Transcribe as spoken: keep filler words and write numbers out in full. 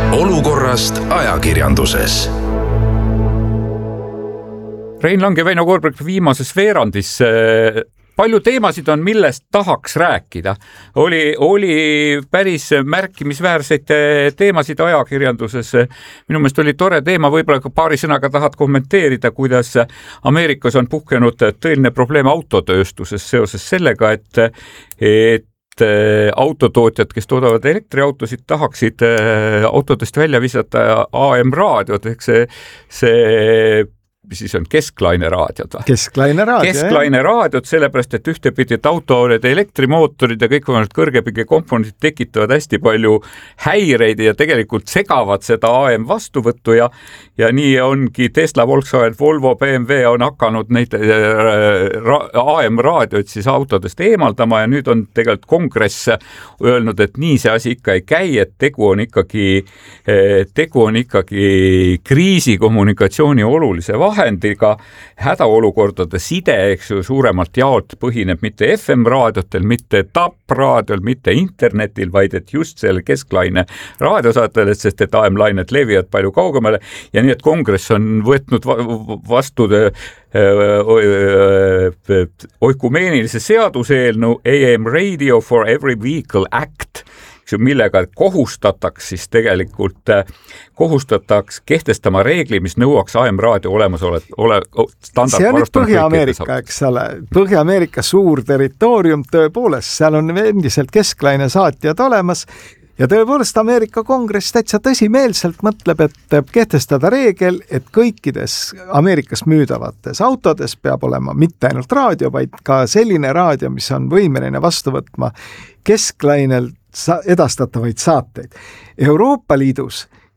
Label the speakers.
Speaker 1: Olukorrast ajakirjanduses.
Speaker 2: Rein Lang ja Väino Koorberg viimases veerandis. Palju teemasid on, millest tahaks rääkida. Oli, oli päris märkimisväärseid teemasid ajakirjanduses. Minu meelest oli tore teema, võib-olla ka paari sõnaga tahad kommenteerida, kuidas Ameerikas on puhkenud tõeline probleem autotööstuses seoses sellega, et, et autotootjad, kes toodavad elektriautosid, tahaksid autodest välja visata A M-raadiot, ehk see, see siis on kesklaine raadiod.
Speaker 3: Kesklaine raadio,
Speaker 2: Kesklaine raadiod, sellepärast, et ühtepidi, et autooled, elektrimootorid ja kõik kõrgepinge komponendid tekitavad hästi palju häireid ja tegelikult segavad seda A M vastuvõttu ja, ja nii ongi Tesla, Volkswagen, Volvo, B M W on hakanud neid A M raadioid siis autodest eemaldama ja nüüd on tegelikult kongress öelnud, et nii see asi ikka ei käi, et tegu on ikkagi, tegu on ikkagi kriisikommunikatsiooni olulise vahe vahendiga, hädaolukordade side, eks ju, suuremalt jaolt põhineb mitte F M-raadiotel, mitte T A P-raadiol, mitte internetil, vaid et just selle kesklaine raadiosaatel, sest et A M-lained levivad palju kaugemale ja nii, et kongress on võtnud vastu oikumeenilise seaduseelnõu A M Radio for Every Vehicle Act, millega kohustataks siis tegelikult kohustataks kehtestama reegli, mis nõuaks A M-raadio olemas ole, ole standard.
Speaker 3: See on nüüd Põhja-Ameerika, eks ole. Põhja-Ameerika suur territoorium tõepoolest, seal on endiselt kesklaine saatjad olemas ja tõepoolest Ameerika kongress täitsa tõsimeelselt mõtleb, et kehtestada reegel, et kõikides Ameerikas müüdavates autodes peab olema mitte ainult raadio, vaid ka selline raadio, mis on võimeline vastu võtma kesklainel edastatavaid saateid. Euroopa Liidus